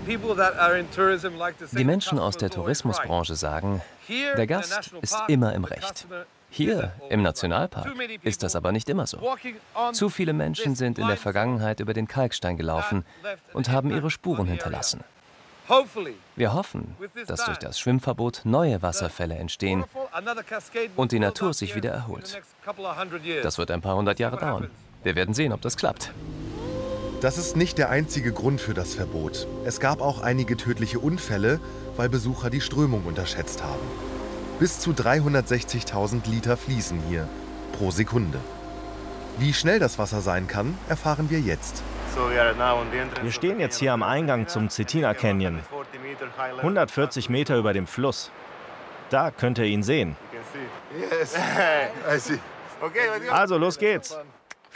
Die Menschen aus der Tourismusbranche sagen, der Gast ist immer im Recht. Hier, im Nationalpark, ist das aber nicht immer so. Zu viele Menschen sind in der Vergangenheit über den Kalkstein gelaufen und haben ihre Spuren hinterlassen. Wir hoffen, dass durch das Schwimmverbot neue Wasserfälle entstehen und die Natur sich wieder erholt. Das wird ein paar hundert Jahre dauern. Wir werden sehen, ob das klappt. Das ist nicht der einzige Grund für das Verbot. Es gab auch einige tödliche Unfälle, weil Besucher die Strömung unterschätzt haben. Bis zu 360.000 Liter fließen hier pro Sekunde. Wie schnell das Wasser sein kann, erfahren wir jetzt. Wir stehen jetzt hier am Eingang zum Cetina Canyon, 140 Meter über dem Fluss. Da könnt ihr ihn sehen. Also, los geht's.